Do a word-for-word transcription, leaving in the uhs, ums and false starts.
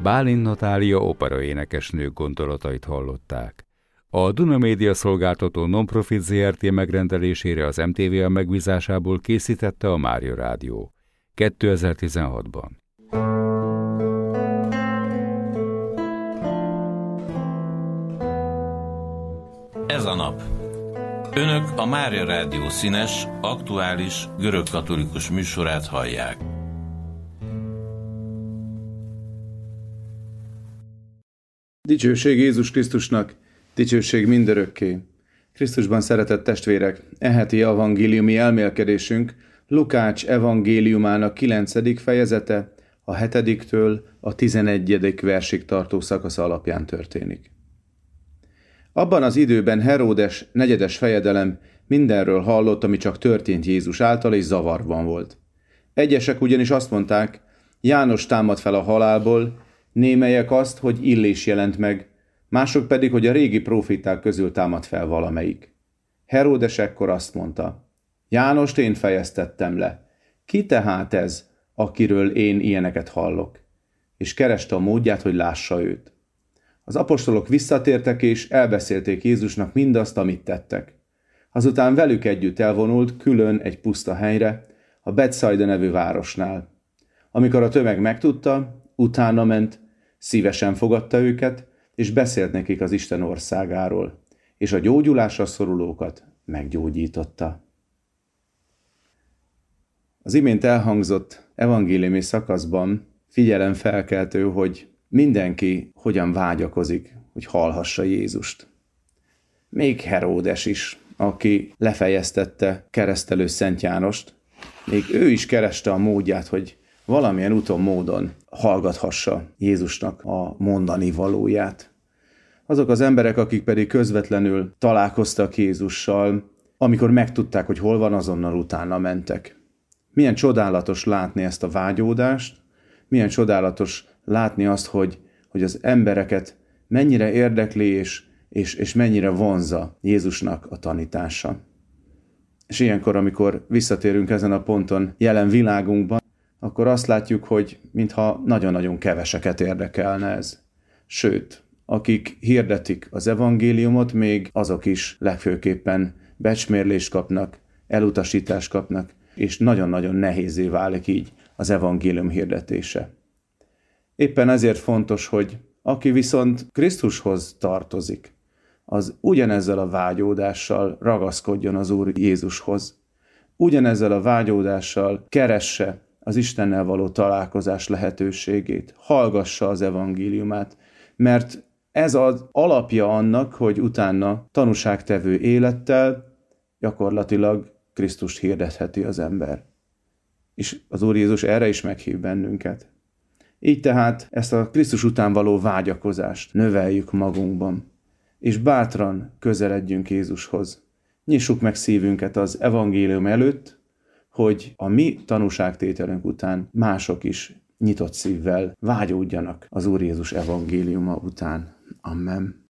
Bálint Natália operaénekesnő gondolatait hallották. A Duna Média szolgáltató non-profit zé er té megrendelésére az em té vé megbízásából készítette a Mária Rádió kétezer-tizenhatban. Ez a nap. Önök a Mária Rádió színes, aktuális, görögkatolikus műsorát hallják. Dicsőség Jézus Krisztusnak, dicsőség mindörökké. Krisztusban szeretett testvérek, e heti evangéliumi elmélkedésünk Lukács evangéliumának kilencedik fejezete, a hetediktől a tizenegyedik versig tartó szakasz alapján történik. Abban az időben Heródes negyedes fejedelem mindenről hallott, ami csak történt Jézus által, és zavarban volt. Egyesek ugyanis azt mondták, János támad fel a halálból, némelyek azt, hogy Illés jelent meg, mások pedig, hogy a régi próféták közül támad fel valamelyik. Heródes ekkor azt mondta, Jánost én fejeztettem le. Ki tehát ez, akiről én ilyeneket hallok? És kereste a módját, hogy lássa őt. Az apostolok visszatértek, és elbeszélték Jézusnak mindazt, amit tettek. Azután velük együtt elvonult külön egy puszta helyre, a Betsaida nevű városnál. Amikor a tömeg megtudta, utána ment, szívesen fogadta őket, és beszélt nekik az Isten országáról, és a gyógyulásra szorulókat meggyógyította. Az imént elhangzott evangéliumi szakaszban figyelemfelkeltő, hogy mindenki hogyan vágyakozik, hogy hallhassa Jézust. Még Heródes is, aki lefejeztette keresztelő Szent Jánost, még ő is kereste a módját, hogy valamilyen úton, módon hallgathassa Jézusnak a mondani valóját. Azok az emberek, akik pedig közvetlenül találkoztak Jézussal, amikor megtudták, hogy hol van, azonnal utána mentek. Milyen csodálatos látni ezt a vágyódást, milyen csodálatos látni azt, hogy, hogy az embereket mennyire érdekli és, és, és mennyire vonzza Jézusnak a tanítása. És ilyenkor, amikor visszatérünk ezen a ponton jelen világunkban, akkor azt látjuk, hogy mintha nagyon-nagyon keveseket érdekelne ez. Sőt, akik hirdetik az evangéliumot, még azok is legfőképpen becsmérlést kapnak, elutasítást kapnak, és nagyon-nagyon nehézé válik így az evangélium hirdetése. Éppen ezért fontos, hogy aki viszont Krisztushoz tartozik, az ugyanezzel a vágyódással ragaszkodjon az Úr Jézushoz. Ugyanezzel a vágyódással keresse az Istennel való találkozás lehetőségét, hallgassa az evangéliumát, mert ez az alapja annak, hogy utána tanúságtevő élettel gyakorlatilag Krisztust hirdetheti az ember. És az Úr Jézus erre is meghív bennünket. Így tehát ezt a Krisztus után való vágyakozást növeljük magunkban, és bátran közeledjünk Jézushoz. Nyissuk meg szívünket az evangélium előtt, hogy a mi tanúságtételünk után mások is nyitott szívvel vágyódjanak az Úr Jézus evangéliuma után. Amen.